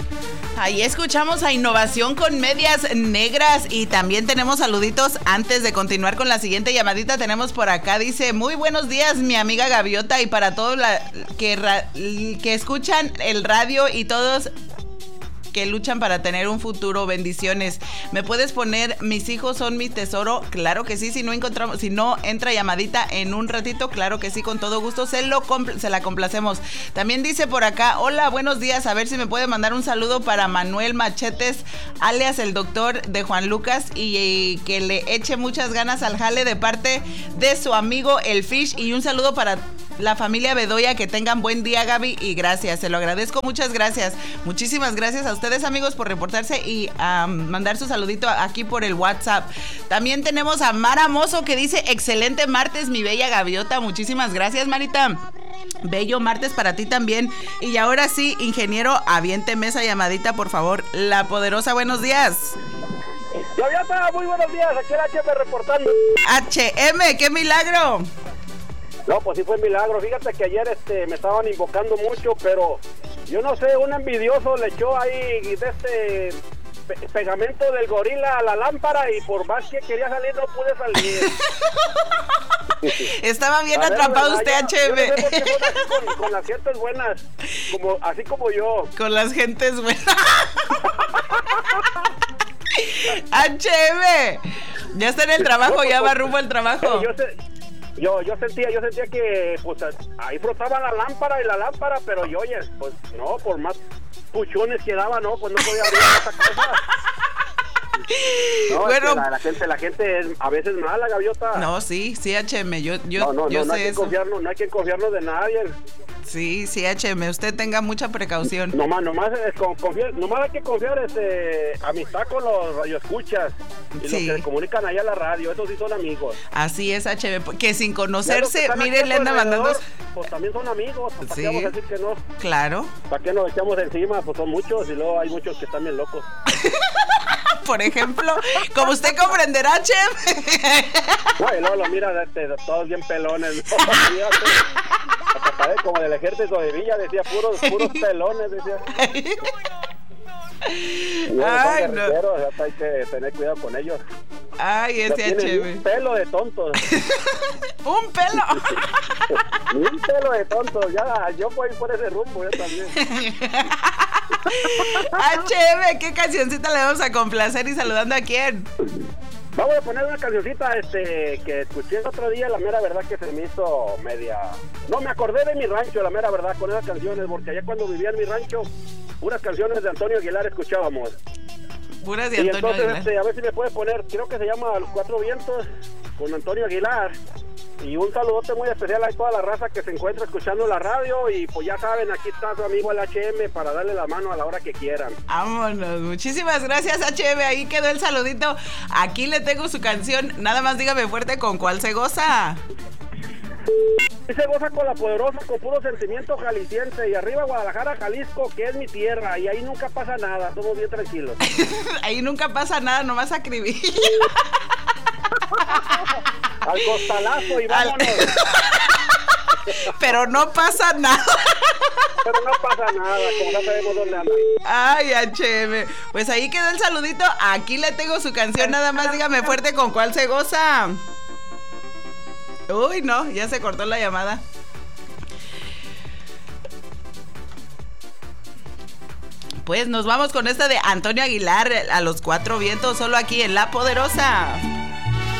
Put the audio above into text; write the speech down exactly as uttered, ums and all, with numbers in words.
Ahí escuchamos a Innovación con Medias Negras y también tenemos saluditos antes de continuar con la siguiente llamadita. Tenemos por acá, dice, muy buenos días mi amiga Gaviota y para todos la, que, ra, que escuchan el radio y todos que luchan para tener un futuro, bendiciones. ¿Me puedes poner Mis hijos son mi tesoro? Claro que sí, si no encontramos, si no entra llamadita en un ratito, claro que sí, con todo gusto se lo compl- se la complacemos. También dice por acá, hola, buenos días, a ver si me puede mandar un saludo para Manuel Machetes, alias el doctor de Juan Lucas, y, y que le eche muchas ganas al jale de parte de su amigo el Fish, y un saludo para la familia Bedoya, que tengan buen día, Gaby, y gracias, se lo agradezco, muchas gracias, muchísimas gracias a ustedes, amigos, por reportarse y um, mandar su saludito aquí por el WhatsApp. También tenemos a Mara Mozo, que dice, excelente martes, mi bella Gaviota, muchísimas gracias, Marita. Bello martes para ti también. Y ahora sí, ingeniero, aviénteme esa llamadita, por favor. La Poderosa, buenos días. Gaviota, muy buenos días, aquí el H M reportando. H M, qué milagro. No, pues sí fue un milagro. Fíjate que ayer este, me estaban invocando mucho, pero yo no sé, un envidioso le echó ahí de este pe- pegamento del gorila a la lámpara y por más que quería salir no pude salir. Estaba bien A ver, atrapado ¿verdad? usted, Yo- H M. Yo no sé por qué son así con, con las gentes buenas, como, así como yo. Con las gentes buenas. H M, ya está en el trabajo, ya va rumbo al trabajo. Yo, sé, yo, yo sentía, yo sentía que pues ahí frotaba la lámpara y la lámpara, pero yo, oye, pues no, por más puchones que daba, no, pues no podía abrir esa cosa. No, bueno, es que la, la gente, la gente es a veces mala, Gaviota. No, sí, sí, H M, yo, yo, no, no, yo no, no sé hay que eso. confiarnos, no hay que confiarnos de nadie. Sí, sí, H M, usted tenga mucha precaución. Nomás, nomás, es con, confiar, nomás hay que confiar, este, amistad con los radioescuchas y Sí. los que se comunican allá a la radio, esos sí son amigos. Así es, H M, que sin Ya los que conocerse, están mire, aquí le anda mandando. alrededor, Pues también son amigos, ¿para Sí. qué vamos a decir que no? Claro. ¿Para qué nos echamos encima? Pues son muchos y luego hay muchos que están bien locos. Por ejemplo, como usted comprenderá, H M. No, y luego lo mira este, todos bien pelones, ¿no? Fíjate. Hasta parece como del ejército de Villa, decía, puros, puros pelones, decía. Y Ay, son no. guerrilleros, o sea, hay que tener cuidado con ellos. Ay, Ya ese tienen H M. un pelo de tontos. Un pelo. Ni un pelo de tontos, ya, yo voy por ese rumbo, yo también. H M, ¿qué cancioncita le vamos a complacer y saludando a quién? Vamos a poner una cancioncita este, que escuché el otro día, la mera verdad que se me hizo media... No, me acordé de mi rancho, la mera verdad, con esas canciones, porque allá cuando vivía en mi rancho, puras canciones de Antonio Aguilar escuchábamos. Puras de Y Antonio entonces, Aguilar. este, a ver si me puede poner, creo que se llama Los Cuatro Vientos, con Antonio Aguilar. Y un saludote muy especial a toda la raza que se encuentra escuchando la radio. Y pues ya saben, aquí está su amigo el H M para darle la mano a la hora que quieran. Vámonos, muchísimas gracias, H M, ahí quedó el saludito. Aquí le tengo su canción, nada más dígame fuerte con cuál se goza. Y se goza con La Poderosa, con puro sentimiento jalisciense. Y arriba Guadalajara, Jalisco, que es mi tierra. Y ahí nunca pasa nada, somos bien tranquilos. Ahí nunca pasa nada, nomás acribilla. Al costalazo y vámonos. Pero no pasa nada. Pero no pasa nada, como ya sabemos dónde anda. Ay, H M. Pues ahí quedó el saludito. Aquí le tengo su canción, nada más dígame fuerte con cuál se goza. Uy, no, ya se cortó la llamada. Pues nos vamos con esta de Antonio Aguilar, A los Cuatro Vientos, solo aquí en La Poderosa.